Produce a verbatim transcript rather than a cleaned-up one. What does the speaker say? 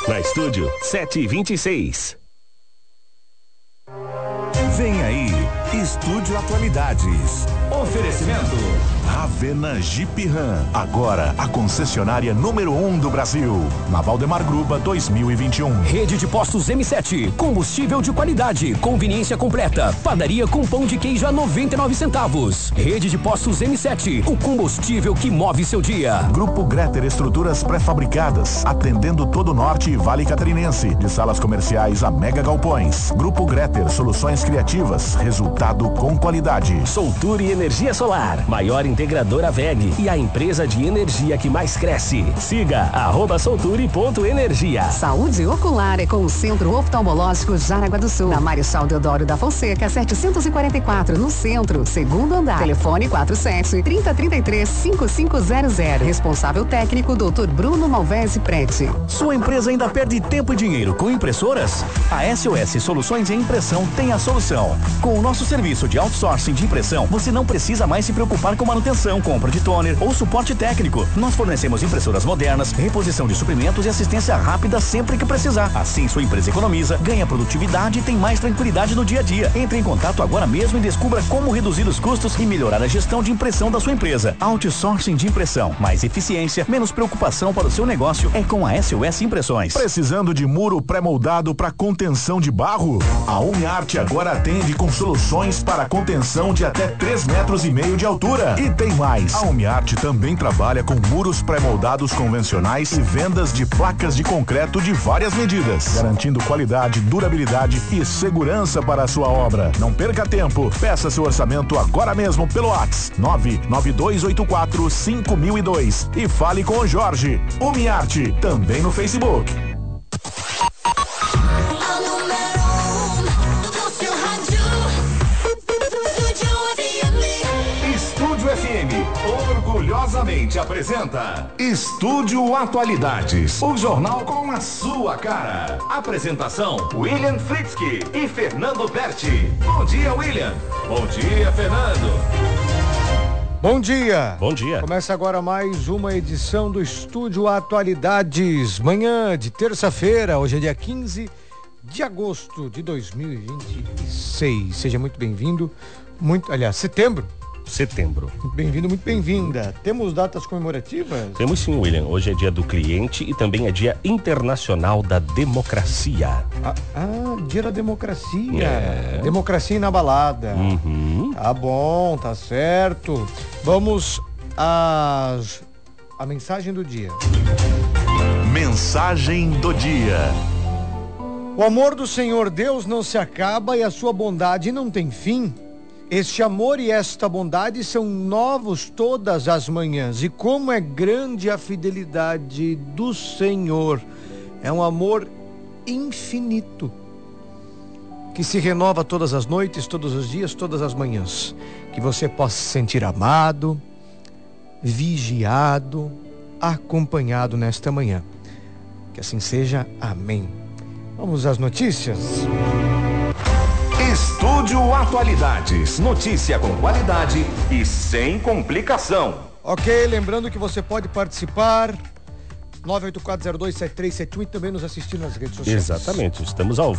Na Estúdio sete e vinte e seis. Vem aí, Estúdio Atualidades. Oferecimento Ravena Jeep Ram, agora a concessionária número um do Brasil. Na Valdemar Gruba dois mil e vinte e um. Rede de Postos M sete, combustível de qualidade, conveniência completa, padaria com pão de queijo a noventa e nove centavos. Rede de Postos M sete, o combustível que move seu dia. Grupo Greter Estruturas Pré-Fabricadas, atendendo todo o norte e vale catarinense, de salas comerciais a mega galpões. Grupo Greter, soluções criativas, resultado com qualidade. Solture Energia Solar, maior integradora V E G e a empresa de energia que mais cresce. Siga arroba solture.energia. Saúde ocular é com o Centro Oftalmológico Jaraguá do Sul, na Marechal Deodoro da Fonseca, setecentos e quarenta e quatro, no centro, segundo andar. Telefone quatro sete, trinta, trinta e três, cinquenta e cinco zero zero. Responsável técnico, doutor Bruno Malvese Prete. Sua empresa ainda perde tempo e dinheiro com impressoras? A S O S Soluções em Impressão tem a solução. Com o nosso serviço de outsourcing de impressão, você não precisa mais se preocupar com manutenção, compra de toner ou suporte técnico. Nós fornecemos impressoras modernas, reposição de suprimentos e assistência rápida sempre que precisar. Assim sua empresa economiza, ganha produtividade e tem mais tranquilidade no dia a dia. Entre em contato agora mesmo e descubra como reduzir os custos e melhorar a gestão de impressão da sua empresa. Outsourcing de impressão, mais eficiência, menos preocupação para o seu negócio é com a S O S Impressões. Precisando de muro pré-moldado para contenção de barro? A UniArt agora atende com soluções para contenção de até três metros e meio de altura. E tem mais, a UniArt também trabalha com muros pré-moldados convencionais e vendas de placas de concreto de várias medidas, garantindo qualidade, durabilidade e segurança para a sua obra. Não perca tempo, peça seu orçamento agora mesmo pelo WhatsApp nove nove dois oito quatro cinco mil e dois e fale com o Jorge. UniArt, também no Facebook. Estúdio F M orgulhosamente apresenta Estúdio Atualidades, o jornal com a sua cara. Apresentação: William Fritzky e Fernando Berti. Bom dia, William. Bom dia, Fernando. Bom dia. Bom dia. Começa agora mais uma edição do Estúdio Atualidades. Manhã de terça-feira, hoje é dia quinze de agosto de dois mil e vinte e seis. Seja muito bem-vindo. Muito, aliás, setembro. Setembro. Muito bem-vindo, muito bem-vinda. Temos datas comemorativas? Temos sim, William. Hoje é dia do cliente e também é dia internacional da democracia. Ah, ah dia da democracia. É. Democracia inabalada. Uhum. Tá bom, tá certo. Vamos às... a mensagem do dia. Mensagem do dia. O amor do Senhor Deus não se acaba e a sua bondade não tem fim. Este amor e esta bondade são novos todas as manhãs. E como é grande a fidelidade do Senhor. É um amor infinito, que se renova todas as noites, todos os dias, todas as manhãs. Que você possa se sentir amado, vigiado, acompanhado nesta manhã. Que assim seja. Amém. Vamos às notícias. Estúdio Atualidades. Notícia com qualidade e sem complicação. Ok, lembrando que você pode participar nove oito quatro zero dois sete três sete um e também nos assistir nas redes sociais. Exatamente, estamos ao